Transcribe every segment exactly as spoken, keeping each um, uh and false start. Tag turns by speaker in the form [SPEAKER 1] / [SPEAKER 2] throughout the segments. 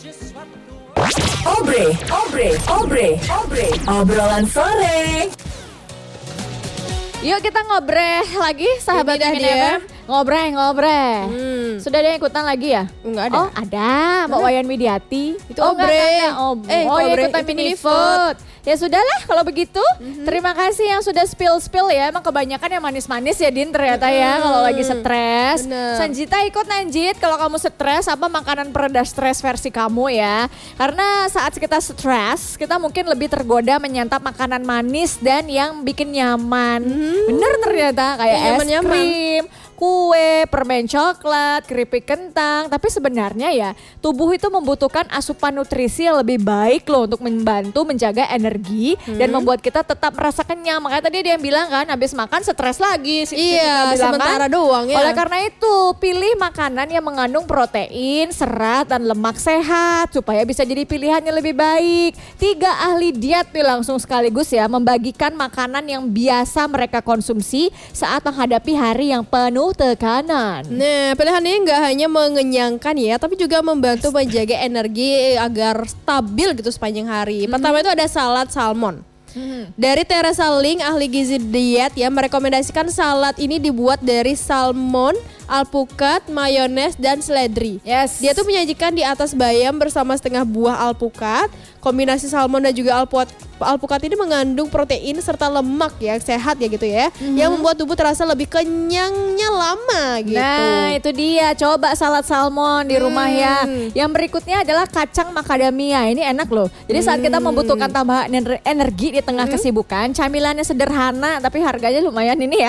[SPEAKER 1] Obre, obre, obre, obre, obrolan sore.
[SPEAKER 2] Yuk kita ngobrol lagi sahabat
[SPEAKER 3] Ini dah
[SPEAKER 2] Mimin
[SPEAKER 3] dia.
[SPEAKER 2] F M. Ngobrol, ngobrol.
[SPEAKER 3] Hmm.
[SPEAKER 2] Sudah ada yang ikutan lagi ya?
[SPEAKER 3] Enggak ada.
[SPEAKER 2] Oh ada, Mbak Wayan Widiati.
[SPEAKER 3] Itu
[SPEAKER 2] oh, enggak,
[SPEAKER 3] Obre.
[SPEAKER 2] enggak, enggak. Oh,
[SPEAKER 3] Eh,
[SPEAKER 2] oh ya
[SPEAKER 3] Obre,
[SPEAKER 2] ikutan
[SPEAKER 3] itu
[SPEAKER 2] mini
[SPEAKER 3] mini
[SPEAKER 2] food. Ya sudahlah kalau begitu. Terima kasih yang sudah spill-spill ya. Emang kebanyakan yang manis-manis ya Din ternyata ya kalau lagi stres.
[SPEAKER 3] Bener.
[SPEAKER 2] Sanjita ikut Nanjit kalau kamu stres apa makanan pereda stres versi kamu ya. Karena saat kita stres kita mungkin lebih tergoda menyantap makanan manis dan yang bikin nyaman. Bener ternyata kayak
[SPEAKER 3] Yang
[SPEAKER 2] es
[SPEAKER 3] nyaman-nyaman.
[SPEAKER 2] krim, kue, permen coklat, keripik kentang. Tapi sebenarnya ya tubuh itu membutuhkan asupan nutrisi yang lebih baik loh untuk membantu menjaga energi dan membuat kita tetap merasa kenyang. Makanya tadi dia yang bilang kan habis makan stres lagi. Si- si
[SPEAKER 3] Iya,
[SPEAKER 2] Tika bilang
[SPEAKER 3] sementara
[SPEAKER 2] kan.
[SPEAKER 3] doang ya.
[SPEAKER 2] Oleh karena itu pilih makanan yang mengandung protein, serat dan lemak sehat supaya bisa jadi pilihan yang lebih baik. Tiga ahli diet nih langsung sekaligus ya membagikan makanan yang biasa mereka konsumsi saat menghadapi hari yang penuh tekanan.
[SPEAKER 3] Nah, pilihan ini nggak hanya mengenyangkan ya, tapi juga membantu menjaga energi agar stabil gitu sepanjang hari. Pertama itu ada salad salmon. Dari Teresa Ling, ahli gizi diet ya, merekomendasikan salad ini dibuat dari salmon, alpukat, mayones, dan seledri.
[SPEAKER 2] Yes.
[SPEAKER 3] Dia tuh menyajikan di atas bayam bersama setengah buah alpukat. Kombinasi salmon dan juga alpukat, alpukat ini mengandung protein serta lemak ya, sehat ya gitu ya, yang membuat tubuh terasa lebih kenyangnya lama gitu.
[SPEAKER 2] Nah itu dia, coba salad salmon di rumah ya. Yang berikutnya adalah kacang macadamia, ini enak loh. Jadi saat kita membutuhkan tambahan ener- energi di tengah kesibukan, camilannya sederhana tapi harganya lumayan ini ya.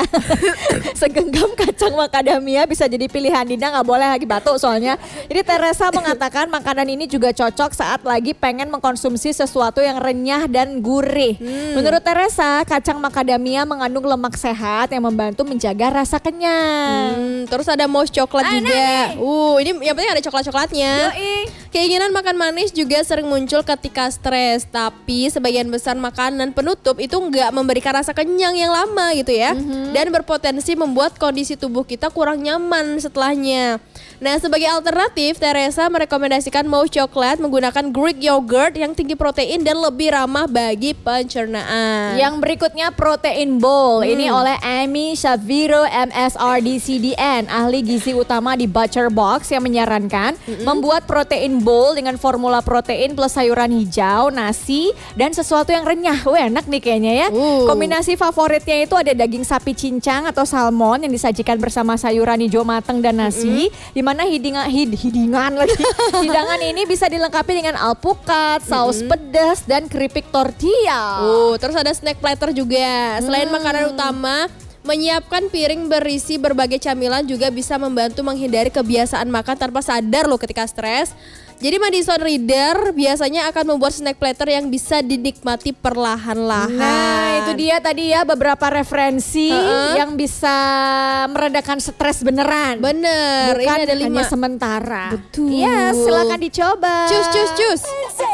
[SPEAKER 2] Segenggam kacang macadamia bisa jadi pilihan Dinda, nggak boleh lagi batuk soalnya. Jadi Teresa mengatakan makanan ini juga cocok saat lagi pengen mengkonsumsi sesuatu yang renyah dan gurih. Menurut Teresa, kacang macadamia mengandung lemak sehat yang membantu menjaga rasa kenyang.
[SPEAKER 3] Hmm, terus ada mouse coklat
[SPEAKER 2] Ah,
[SPEAKER 3] juga. Uh, ini yang penting ada coklat-coklatnya.
[SPEAKER 2] Yoi.
[SPEAKER 3] Keinginan makan manis juga sering muncul ketika stres, tapi sebagian besar makanan penutup itu nggak memberikan rasa kenyang yang lama gitu ya, dan berpotensi membuat kondisi tubuh kita kurang nyaman setelahnya. Nah, sebagai alternatif, Teresa merekomendasikan mouse coklat menggunakan Greek yogurt yang tinggi protein dan lebih ramah bagi pencernaan.
[SPEAKER 2] Yang berikutnya protein bowl. Ini oleh Amy Shaviro M S R D C D N, ahli gizi utama di Butcher Box yang menyarankan membuat protein bowl dengan formula protein plus sayuran hijau, nasi, dan sesuatu yang renyah. Wah, enak nih kayaknya ya.
[SPEAKER 3] Uh.
[SPEAKER 2] Kombinasi favoritnya itu ada daging sapi cincang atau salmon yang disajikan bersama sayuran hijau matang dan nasi. Di mana hidingan hid, hidingan lagi. Hidangan ini bisa dilengkapi dengan alpukat, saus pedas dan keripik tortilla.
[SPEAKER 3] Uh, terus ada snack platter juga. Selain makanan utama, menyiapkan piring berisi berbagai camilan juga bisa membantu menghindari kebiasaan makan tanpa sadar loh ketika stres. Jadi Madison Reader biasanya akan membuat snack platter yang bisa dinikmati perlahan-lahan.
[SPEAKER 2] Nah itu dia tadi ya beberapa referensi
[SPEAKER 3] Uh-uh.
[SPEAKER 2] yang bisa meredakan stres beneran.
[SPEAKER 3] Bener,
[SPEAKER 2] Bukan
[SPEAKER 3] ini ada lima.
[SPEAKER 2] hanya sementara.
[SPEAKER 3] Betul.
[SPEAKER 2] Iya silakan dicoba.
[SPEAKER 3] Cus cus cus.